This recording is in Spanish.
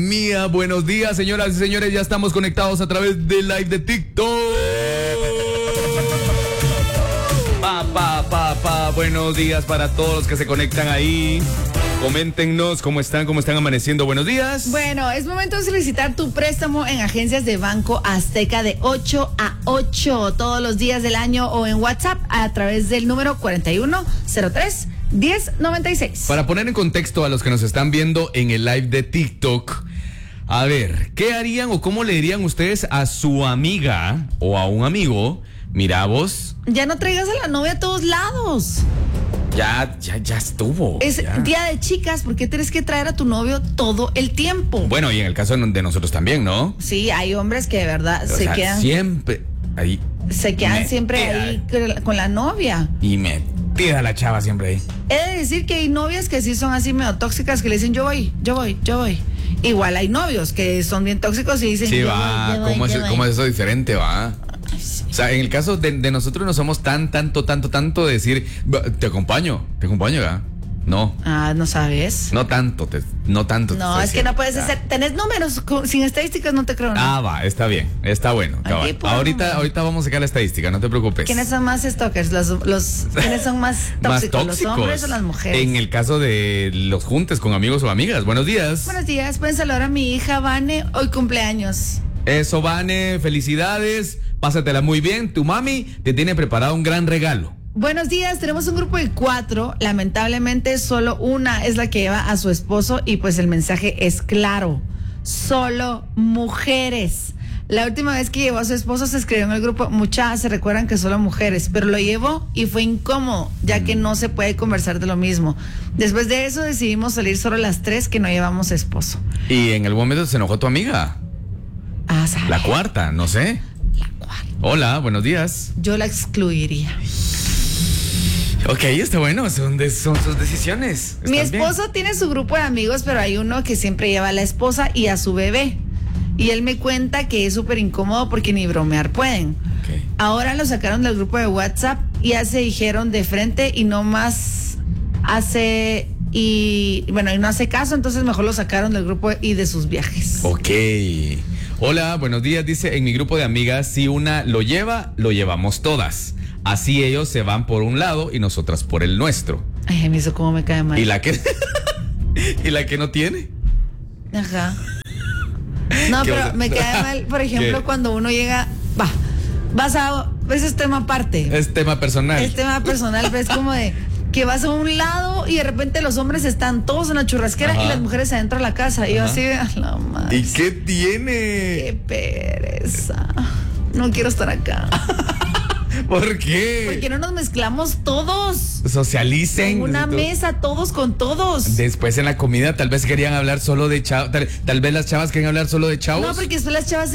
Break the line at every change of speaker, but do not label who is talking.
Mía, buenos días, señoras y señores, ya estamos conectados a través del live de TikTok. Buenos días para todos los que se conectan ahí. Coméntenos cómo están amaneciendo. Buenos días.
Bueno, es momento de solicitar tu préstamo en agencias de Banco Azteca de 8 a 8 todos los días del año o en WhatsApp a través del número 4103-1096.
Para poner en contexto a los que nos están viendo en el live de TikTok, a ver, ¿qué harían o cómo le dirían ustedes a su amiga o a un amigo? Mira vos.
Ya no traigas a la novia a todos lados.
Ya estuvo.
Es
ya.
día de chicas, ¿por qué tienes que traer a tu novio todo el tiempo?
Bueno, y en el caso de nosotros también, ¿no?
Sí, hay hombres que de verdad quedan
siempre ahí.
Se quedan siempre ahí con la novia.
Y metida la chava siempre ahí.
He de decir que hay novias que sí son así medio tóxicas, que le dicen yo voy. Igual hay novios que son bien tóxicos y dicen
sí,
yo
va,
voy.
¿cómo es eso diferente, va?
Sí.
O sea, en el caso de nosotros no somos tanto de decir, te acompaño, ¿va? No.
Ah, ¿no sabes?
No tanto.
No, es que no puedes hacer. Tenés números sin estadísticas, no te creo.
Ah, va, está bien, está bueno. Ahorita vamos a sacar la estadística, no te preocupes.
¿Quiénes son más stalkers? ¿Quiénes son más tóxicos? ¿Los hombres o las mujeres?
En el caso de los juntes con amigos o amigas. Buenos días.
Buenos días, pueden saludar a mi hija Vane, hoy cumpleaños.
Eso, Vane, felicidades. Pásatela muy bien. Tu mami te tiene preparado un gran regalo.
Buenos días, tenemos un grupo de 4. Lamentablemente solo una es la que lleva a su esposo y pues el mensaje es claro. Solo mujeres. La última vez que llevó a su esposo se escribió en el grupo, muchas se recuerdan que solo mujeres, pero lo llevó y fue incómodo, ya que no se puede conversar de lo mismo. Después de eso decidimos salir solo las 3 que no llevamos esposo.
Y en algún momento se enojó tu amiga.
Ah, ¿sabes?
La cuarta, no sé. Hola, buenos días.
Yo la excluiría.
Ok, está bueno, son sus decisiones.
Mi esposo tiene su grupo de amigos, pero hay uno que siempre lleva a la esposa y a su bebé. Y él me cuenta que es súper incómodo porque ni bromear pueden.
Okay.
Ahora lo sacaron del grupo de WhatsApp y ya se dijeron de frente y no más y no hace caso, entonces mejor lo sacaron del grupo y de sus viajes.
Ok. Hola, buenos días. Dice, en mi grupo de amigas, si una lo lleva, lo llevamos todas. Así ellos se van por un lado y nosotras por el nuestro.
Ay, me hizo como me cae mal.
¿Y la que no tiene?
Ajá. No, pero me cae mal, por ejemplo, ¿qué? Cuando uno llega, ese es tema aparte.
Es tema personal.
Es tema personal, pero es como de que vas a un lado y de repente los hombres están todos en la churrasquera. Ajá. Y las mujeres adentro de la casa. Y yo así, a la madre.
¿Y qué tiene?
Qué pereza. No quiero estar acá.
¿Por qué?
Porque no nos mezclamos todos.
Socialicen.
En una mesa, todos con todos.
Después en la comida tal vez querían hablar solo de chavos. Tal vez las chavas querían hablar solo de chavos.
No, porque después las chavas